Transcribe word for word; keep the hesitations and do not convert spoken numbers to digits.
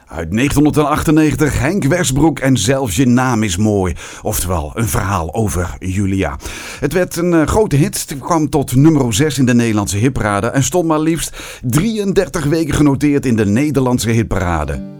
Uit negentienhonderdachtennegentig, Henk Westbroek en Zelfs je naam is mooi. Oftewel, een verhaal over Julia. Het werd een uh, grote hit. Het kwam tot nummer zes in de Nederlandse hitparade en stond maar liefst drieëndertig weken genoteerd in de Nederlandse hitparade.